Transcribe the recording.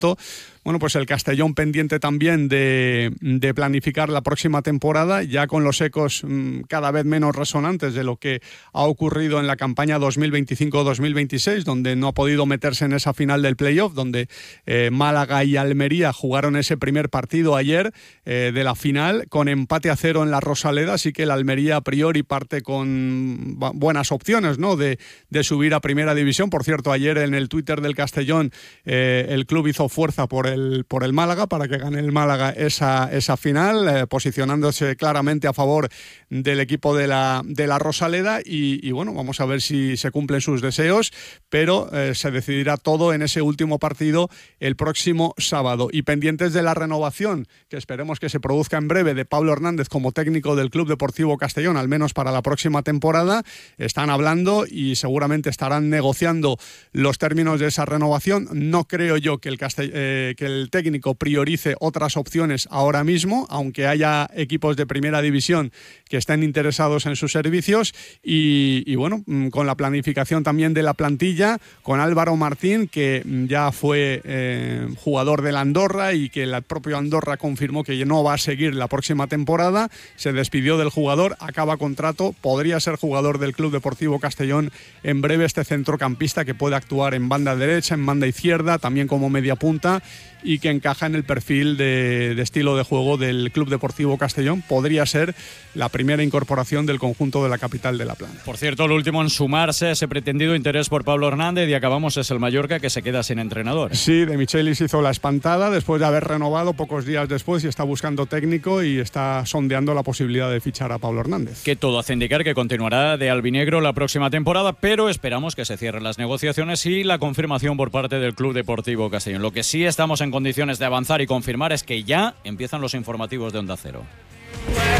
contacto. Bueno, pues el Castellón pendiente también de planificar la próxima temporada, ya con los ecos cada vez menos resonantes de lo que ha ocurrido en la campaña 2025-2026, donde no ha podido meterse en esa final del playoff, donde Málaga y Almería jugaron ese primer partido ayer de la final, con empate a 0 en la Rosaleda, así que el Almería a priori parte con buenas opciones, ¿no?, de subir a Primera División. Por cierto, ayer en el Twitter del Castellón el club hizo fuerza por el Málaga para que gane el Málaga esa final, posicionándose claramente a favor del equipo de la Rosaleda y bueno, vamos a ver si se cumplen sus deseos, pero se decidirá todo en ese último partido el próximo sábado. Y pendientes de la renovación, que esperemos que se produzca en breve, de Pablo Hernández como técnico del Club Deportivo Castellón, al menos para la próxima temporada. Están hablando y seguramente estarán negociando los términos de esa renovación. No creo yo que el técnico priorice otras opciones ahora mismo, aunque haya equipos de primera división que estén interesados en sus servicios y bueno, con la planificación también de la plantilla, con Álvaro Martín, que ya fue jugador del Andorra y que el propio Andorra confirmó que no va a seguir la próxima temporada, se despidió del jugador, acaba contrato, podría ser jugador del Club Deportivo Castellón en breve este centrocampista que puede actuar en banda derecha, en banda izquierda, también como media punta y que encaja en el perfil de estilo de juego del Club Deportivo Castellón. Podría ser la primera incorporación del conjunto de la capital de La Plana. Por cierto, el último en sumarse a ese pretendido interés por Pablo Hernández, y acabamos, es el Mallorca, que se queda sin entrenador. Sí, De Michelis hizo la espantada después de haber renovado pocos días después y está buscando técnico y está sondeando la posibilidad de fichar a Pablo Hernández. Que todo hace indicar que continuará de albinegro la próxima temporada, pero esperamos que se cierren las negociaciones y la confirmación por parte del Club Deportivo Castellón. Lo que sí estamos en condiciones de avanzar y confirmar es que ya empiezan los informativos de Onda Cero.